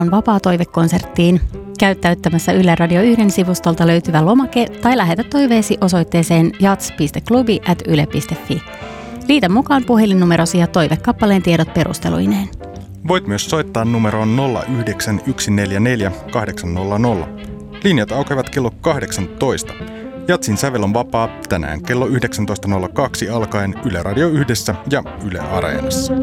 on vapaa-toivekonserttiin. Käy täyttämässä Yle Radio 1 sivustolta löytyvä lomake tai lähetä toiveesi osoitteeseen jats.klubi@yle.fi. Liitä mukaan puhelinnumerosi ja toivekappaleen tiedot perusteluineen. Voit myös soittaa numeroon 09144 800. Linjat aukeavat kello 18. Jatsin sävel on vapaa tänään kello 19.02 alkaen Yle Radio 1 ja Yle Areenassa.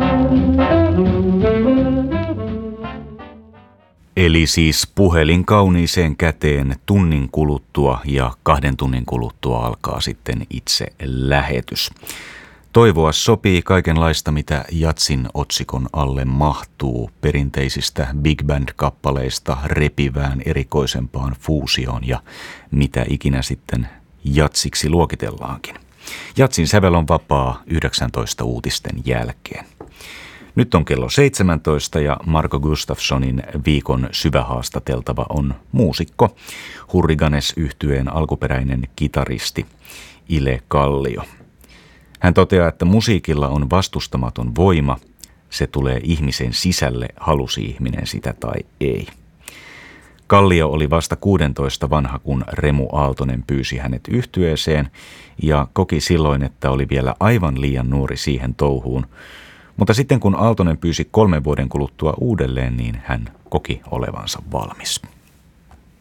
Eli siis puhelin kauniiseen käteen tunnin kuluttua ja 2 tunnin kuluttua alkaa sitten itse lähetys. Toivoa sopii kaikenlaista, mitä Jatsin otsikon alle mahtuu, perinteisistä big band-kappaleista repivään erikoisempaan fuusioon ja mitä ikinä sitten jatsiksi luokitellaankin. Jatsin sävel on vapaa 19 uutisten jälkeen. Nyt on kello 17 ja Marko Gustafssonin viikon syvähaastateltava on muusikko, Hurriganes-yhtyeen alkuperäinen kitaristi Ile Kallio. Hän toteaa, että musiikilla on vastustamaton voima, se tulee ihmisen sisälle, halusi ihminen sitä tai ei. Kallio oli vasta 16 vanha, kun Remu Aaltonen pyysi hänet yhtyeeseen ja koki silloin, että oli vielä aivan liian nuori siihen touhuun. Mutta sitten kun Aaltonen pyysi 3 vuoden kuluttua uudelleen, niin hän koki olevansa valmis.